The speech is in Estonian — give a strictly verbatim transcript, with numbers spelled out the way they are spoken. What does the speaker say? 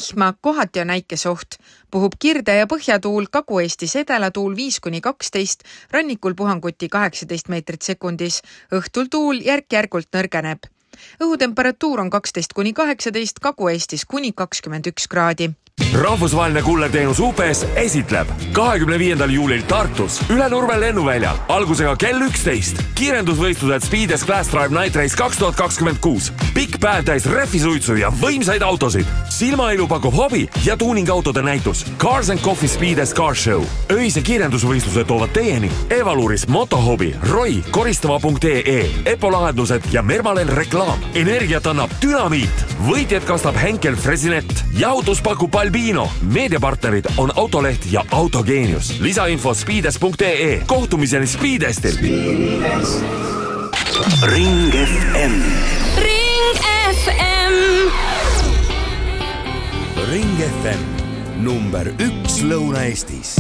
vihma, kohati on näikesoht. Puhub kirde- ja põhjatuul, Kagu-Eestis edelatuul viis kuni kaksteist, rannikul puhanguti kaheksateist meetrit sekundis. Õhtul tuul järk-järgult nõrgeneb. Õhutemperatuur on kaksteist kuni kaheksateist, Kagu-Eestis kuni kakskümmend üks kraadi. Rahvusvaheline kullerteenus U P S esitleb kahekümne viiendal juulil Tartus üle Nurve lennuväljal algusega kell üksteist. Kiirendusvõistlused Speedes Class Drive Night Race kaks tuhat kakskümmend kuus. Pikk päev täis rehvisuitsu ja võimsaid autosid. Silmailu pakub hobi ja tuuningautode näitus. Cars and Coffee Speedes Car Show. Öise kiirendusvõistlused toovad teieni Evaluris, Motohobi, Roi, koristava punkt ee, Epo lahendused ja Mermalen reklaam. Energiat annab Dynamiit. Võitjad kastab Henkel Fresinet. Jahutus pakub Albino. Meediapartnerid on Autoleht ja Autogeenius. Lisainfo speedes punkt ee. Kohtumiseni Speedestil. Ring F M. Ring F M. Ring F M. Number üks Lõuna-Eestis.